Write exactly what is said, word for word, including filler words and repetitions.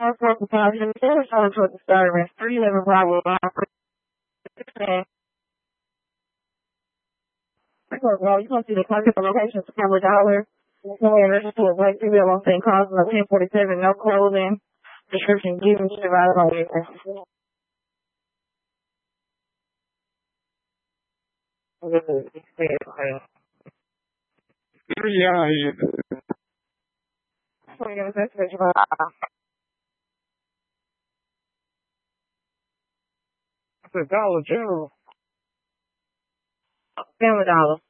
North Fork Deposit, Sarasota towards the service, three eleven Bravo, Line. Well, you can see the contact location for Camera Dollar. No emergency to a black female on Saint Carlos, ten forty-seven, no clothing. Description given to the right on you. Yeah, yeah. It's a Dollar General. Family Dollar.